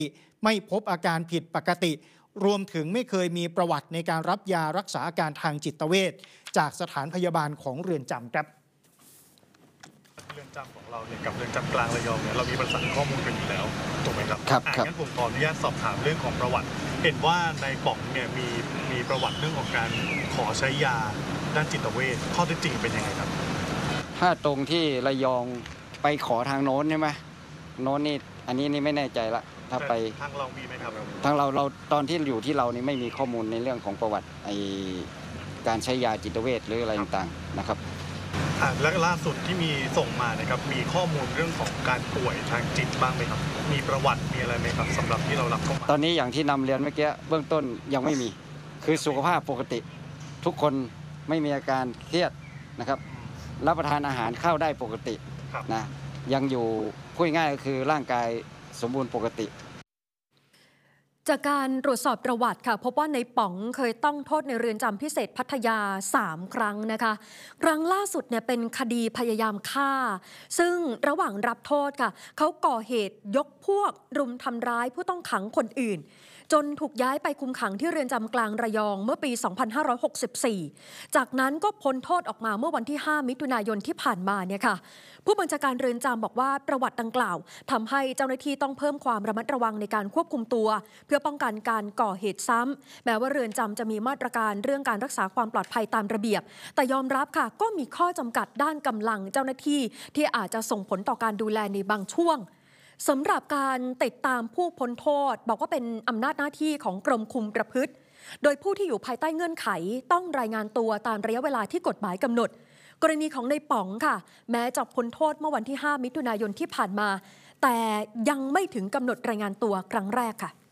ไม่พบอาการผิดปกติรวมถึงไม่เคยมีประวัติในการรับยารักษาอาการทางจิตเวชจากสถานพยาบาลของเรือนจำครับเรือนจำของเราเนี่ยกับเรือนจำกลางระยองเนี่ยเรามีประสานข้อมูลกันอยู่แล้วถูกไหมครับครับงั้นผมขออนุญาตสอบถามเรื่องของประวัติเห็นว่าในป๋องเนี่ยมีประวัติเรื่องของการขอใช้ยาด้านจิตเวชข้อเท็จจริงเป็นยังไงครับถ้าตรงที่ระยองไปขอทางโน้นใช่ไหมโน้นนี่อันนี้นี่ไม่แน่ใจละถ้าไปทางเรามีไหมครับทางเราตอนที่อยู่ที่เรานี่ไม่มีข้อมูลในเรื่องของประวัติการใช้ยาจิตเวชหรืออะไรต่างๆนะครับและล่าสุดที่มีส่งมานะครับมีข้อมูลเรื่องของการป่วยทางจิตบ้างไหมครับมีประวัติมีอะไรไหมครับสำหรับที่เรารับเข้ามาตอนนี้อย่างที่นำเรียนเมื่อกี้เบื้องต้นยังไม่มีคือสุขภาพปกติทุกคนไม่มีอาการเครียดนะครับรับประทานอาหารเข้าได้ปกตินะยังอยู่พูดง่ายก็คือร่างกายสมบูรณ์ปกติจากการตรวจสอบประวัติค่ะพบว่าในป๋องเคยต้องโทษในเรือนจำพิเศษพัทยา3 ครั้งนะคะครั้งล่าสุดเนี่ยเป็นคดีพยายามฆ่าซึ่งระหว่างรับโทษค่ะเขาก่อเหตุยกพวกรุมทำร้ายผู้ต้องขังคนอื่นจนถูกย้ายไปคุมขังที่เรือนจำกลางระยองเมื่อปี 2564 จากนั้นก็พ้นโทษออกมาเมื่อวันที่ 5 มิถุนายนที่ผ่านมาเนี่ยค่ะผู้บัญชาการเรือนจำบอกว่าประวัติดังกล่าวทำให้เจ้าหน้าที่ต้องเพิ่มความระมัดระวังในการควบคุมตัวเพื่อป้องกันการก่อเหตุซ้ำแม้ว่าเรือนจำจะมีมาตรการเรื่องการรักษาความปลอดภัยตามระเบียบแต่ยอมรับค่ะก็มีข้อจำกัดด้านกำลังเจ้าหน้าที่ที่อาจจะส่งผลต่อการดูแลในบางช่วงสำหรับการติดตามผู้พ้นโทษบอกว่าเป็นอำนาจหน้าที่ของกรมคุมประพฤติโดยผู้ที่อยู่ภายใต้เงื่อนไขต้องรายงานตัวตามระยะเวลาที่กฎหมายกำหนดกรณีของในป๋องค่ะแม้จะพ้นโทษเมื่อวันที่ 5 มิถุนายนที่ผ่านมาแต่ยังไม่ถึงกำหนดรายงานตัวครั้งแรกค่ะ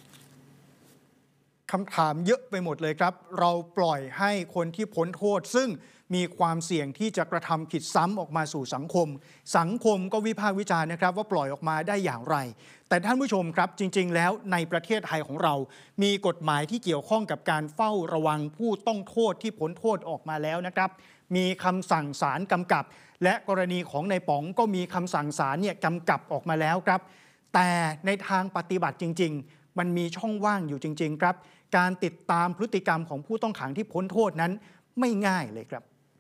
คำถามเยอะไปหมดเลยครับเราปล่อยให้คนที่พ้นโทษซึ่งมีความเสี่ยงที่จะกระทำผิดซ้ำออกมาสู่สังคมก็วิพากษ์วิจารณ์นะครับว่าปล่อยออกมาได้อย่างไรแต่ท่านผู้ชมครับจริงๆแล้วในประเทศไทยของเรามีกฎหมายที่เกี่ยวข้องกับการเฝ้าระวังผู้ต้องโทษที่พ้นโทษออกมาแล้วนะครับมีคำสั่งศาลกำกับและกรณีของนายป๋องก็มีคำสั่งศาลเนี่ยกำกับออกมาแล้วครับแต่ในทางปฏิบัติจริงๆมันมีช่องว่างอยู่จริงๆครับการติดตามพฤติกรรมของผู้ต้องขังที่พ้นโทษนั้นไม่ง่ายเลยครับ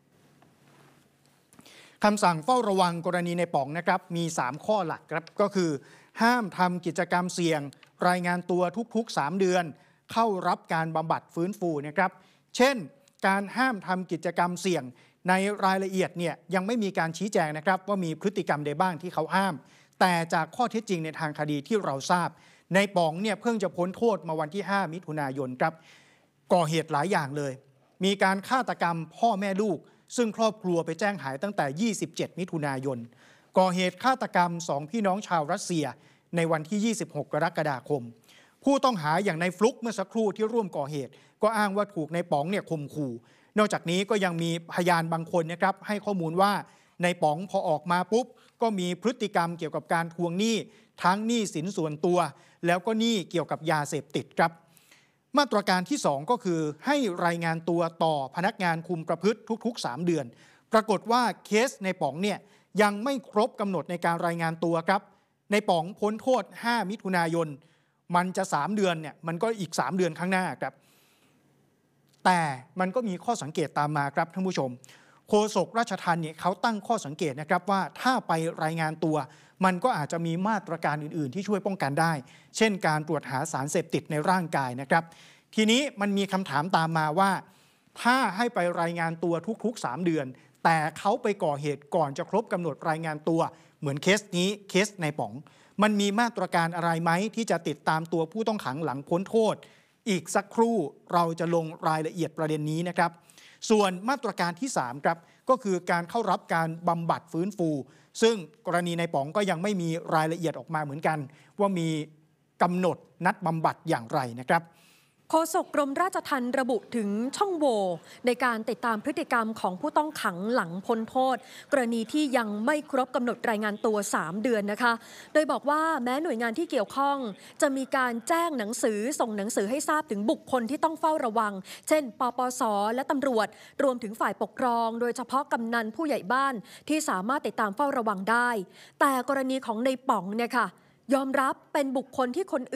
คำสั่งเฝ้าระวังกรณีในป๋องนะครับมี3ข้อหลักครับก็คือห้ามทำกิจกรรมเสี่ยงรายงานตัวทุกๆ3 เดือนเข้ารับการบำบัดฟื้นฟูนะครับเช่นการห้ามทำกิจกรรมเสี่ยงในรายละเอียดเนี่ยยังไม่มีการชี้แจงนะครับว่ามีพฤติกรรมใดบ้างที่เขาห้ามแต่จากข้อเท็จจริงในทางคดีที่เราทราบในป๋องเนี่ยเพิ่งจะพ้นโทษมาวันที่ 5 มิถุนายนครับก่อเหตุหลายอย่างเลยมีการฆาตกรรมพ่อแม่ลูกซึ่งครอบครัวไปแจ้งหายตั้งแต่ 27 มิถุนายนก่อเหตุฆาตกรรม2 พี่น้องชาวรัสเซียในวันที่ 26 กรกฎาคมผู้ต้องหาอย่างในฟลุกเมื่อสักครู่ที่ร่วมก่อเหตุก็อ้างว่าถูกในป๋องเนี่ยข่มขู่นอกจากนี้ก็ยังมีพยานบางคนนะครับให้ข้อมูลว่าในป๋องพอออกมาปุ๊บก็มีพฤติกรรมเกี่ยวกับการทวงหนี้ทั้งหนี้สินส่วนตัวแล้วก็หนี้เกี่ยวกับยาเสพติดครับมาตรการที่2ก็คือให้รายงานตัวต่อพนักงานคุมประพฤติทุกๆ3 เดือนปรากฏว่าเคสในป๋องเนี่ยยังไม่ครบกำหนดในการรายงานตัวครับในป๋องพ้นโทษ 5 มิถุนายนมันจะ3 เดือนเนี่ยมันก็อีก3 เดือนข้างหน้าครับแต่มันก็มีข้อสังเกตตามมาครับท่านผู้ชมโฆษกราชทัณฑ์เนี่ยเขาตั้งข้อสังเกตนะครับว่าถ้าไปรายงานตัวมันก็อาจจะมีมาตรการอื่นๆที่ช่วยป้องกันได้เช่นการตรวจหาสารเสพติดในร่างกายนะครับทีนี้มันมีคำถามตามมาว่าถ้าให้ไปรายงานตัวทุกๆ3 เดือนแต่เขาไปก่อเหตุก่อนจะครบกำหนดรายงานตัวเหมือนเคสนี้เคสในป๋องมันมีมาตรการอะไรไหมที่จะติดตามตัวผู้ต้องขังหลังพ้นโทษอีกสักครู่เราจะลงรายละเอียดประเด็นนี้นะครับส่วนมาตรการที่3ครับก็คือการเข้ารับการบำบัดฟื้นฟูซึ่งกรณีในป๋องก็ยังไม่มีรายละเอียดออกมาเหมือนกันว่ามีกำหนดนัดบำบัดอย่างไรนะครับโฆษกกรมราชทัณฑ์ระบุถึงช่องโหว่ในการติดตามพฤติกรรมของผู้ต้องขังหลังพ้นโทษกรณีที่ยังไม่ครบกำหนดรายงานตัว3 เดือนนะคะโดยบอกว่าแม้หน่วยงานที่เกี่ยวข้องจะมีการแจ้งหนังสือส่งหนังสือให้ทราบถึงบุคคลที่ต้องเฝ้าระวังเช่นปปส.และตำรวจรวมถึงฝ่ายปกครองโดยเฉพาะกำนันผู้ใหญ่บ้านที่สามารถติดตามเฝ้าระวังได้แต่กรณีของในป๋องเนี่ยค่ะยอมรับเป็นบุคคลที่คน